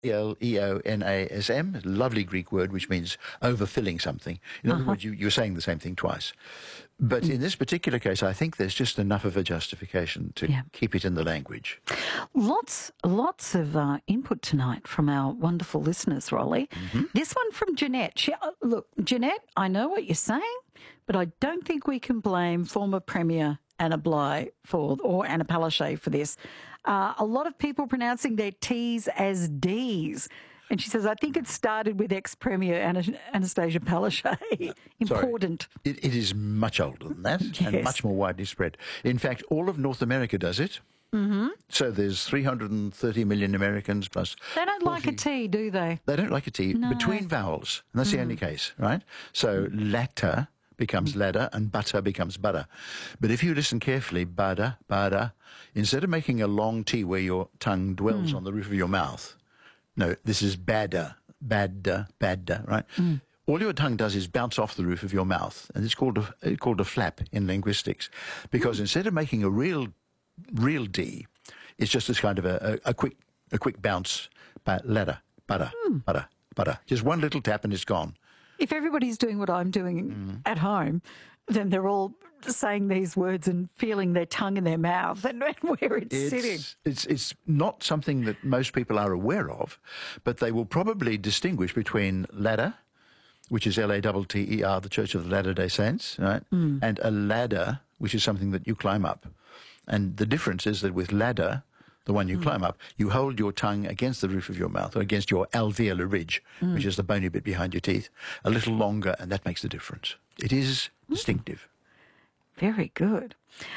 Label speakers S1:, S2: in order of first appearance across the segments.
S1: Leonasm, lovely Greek word which means overfilling something. In other words, you're saying the same thing twice. But in this particular case, I think there's just enough of a justification to keep it in the language.
S2: Lots of input tonight from our wonderful listeners, Rolly. This one from Jeanette. Look, Jeanette, I know what you're saying, but I don't think we can blame former Premier Anna Bligh or Anna Palaszczuk for this. A lot of people pronouncing their T's as D's. And she says, I think it started with ex-Premier Anastasia Palaszczuk. Important.
S1: Sorry, it is much older than that and much more widely spread. In fact, all of North America does it. So there's 330 million Americans plus...
S2: They don't like a T, do they?
S1: They don't like a T. No. Between vowels. And that's the only case, right? So latter becomes ladder and butter becomes butter. But if you listen carefully, butter, butter, instead of making a long T where your tongue dwells on the roof of your mouth, no, this is badder, badder, badder, right? All your tongue does is bounce off the roof of your mouth, and it's called a flap in linguistics, because instead of making a real D, it's just this kind of a quick bounce, ladder, butter, butter, butter. Just one little tap and it's gone.
S2: If everybody's doing what I'm doing at home, then they're all saying these words and feeling their tongue in their mouth and where it's sitting.
S1: It's not something that most people are aware of, but they will probably distinguish between ladder, which is L-A-T-T-E-R, the Church of the Latter-day Saints, right? And a ladder, which is something that you climb up. And the difference is that with ladder, the one you climb up, you hold your tongue against the roof of your mouth or against your alveolar ridge, which is the bony bit behind your teeth, a little longer, and that makes the difference. It is distinctive.
S2: Very good.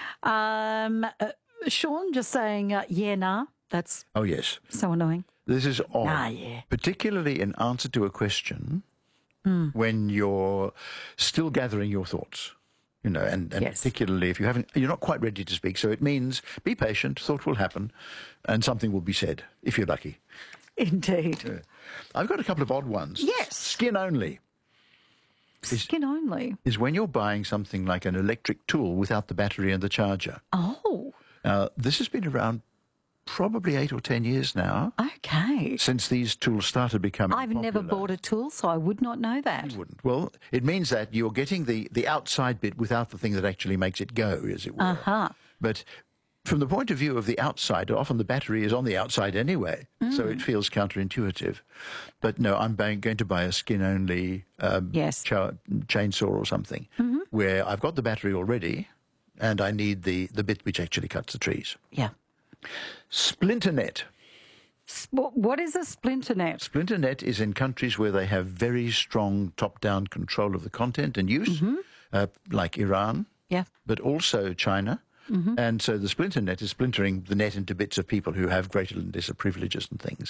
S2: Sean just saying, yeah, nah, that's so annoying.
S1: This is odd, particularly in answer to a question when you're still gathering your thoughts. You know, and particularly if you're not quite ready to speak. So it means be patient, thought will happen, and something will be said, if you're lucky.
S2: Indeed.
S1: I've got a couple of odd ones.
S2: Yes.
S1: Skin only.
S2: Skin only?
S1: Is when you're buying something like an electric tool without the battery and the charger.
S2: Oh.
S1: This has been around probably 8 or 10 years now.
S2: Okay.
S1: Since these tools started becoming popular.
S2: I've never bought a tool, so I would not know that.
S1: You wouldn't. Well, it means that you're getting the outside bit without the thing that actually makes it go, as it were. But from the point of view of the outside, often the battery is on the outside anyway, so it feels counterintuitive. But no, I'm going to buy a skin-only chainsaw or something, where I've got the battery already, and I need the bit which actually cuts the trees.
S2: Yeah.
S1: Splinternet.
S2: What is a splinternet?
S1: Splinternet is in countries where they have very strong top-down control of the content and use, like Iran, but also China. And so the splinternet is splintering the net into bits of people who have greater and lesser privileges and things.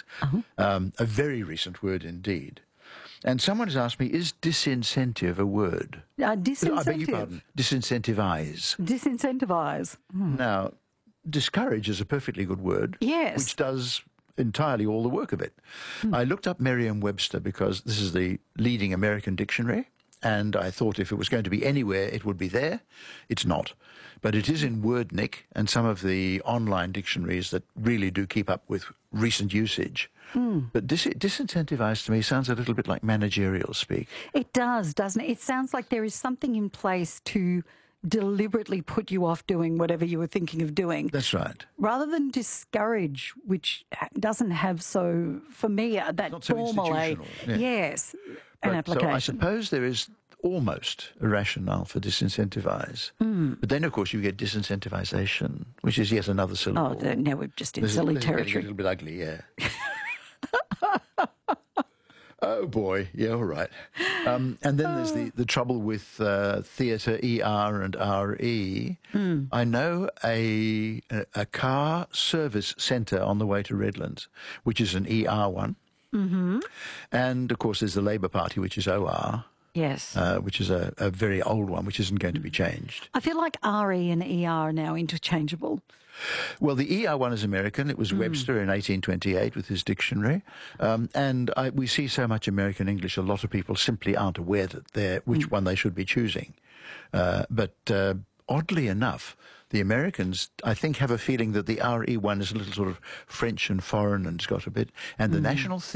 S1: A very recent word indeed. And someone has asked me, is disincentive a word?
S2: Disincentive?
S1: I beg your pardon. Disincentivize.
S2: Disincentivize.
S1: Now, discourage is a perfectly good word.
S2: Yes.
S1: Which does entirely all the work of it. I looked up Merriam-Webster because this is the leading American dictionary, and I thought if it was going to be anywhere, it would be there. It's not. But it is in WordNick and some of the online dictionaries that really do keep up with recent usage. But disincentivize to me sounds a little bit like managerial speak.
S2: It does, doesn't it? It sounds like there is something in place to deliberately put you off doing whatever you were thinking of doing.
S1: That's right.
S2: Rather than discourage, which doesn't have for me, that formal an application.
S1: So I suppose there is almost a rationale for disincentivize. But then, of course, you get disincentivization, which is yet another syllable.
S2: Oh, now we're just in silly territory.
S1: A little bit ugly, yeah. Oh, boy. Yeah, all right. And then there's the trouble with theatre, ER and RE. I know a car service centre on the way to Redlands, which is an ER one. And, of course, there's the Labour Party, which is OR.
S2: Yes.
S1: Which is a very old one, which isn't going to be changed.
S2: I feel like RE and ER are now interchangeable.
S1: Well, the ER one is American. It was Webster in 1828 with his dictionary. And we see so much American English, a lot of people simply aren't aware that which one they should be choosing. But oddly enough, The Americans, I think, have a feeling that the RE1 is a little sort of French and foreign and it's got a bit. And the national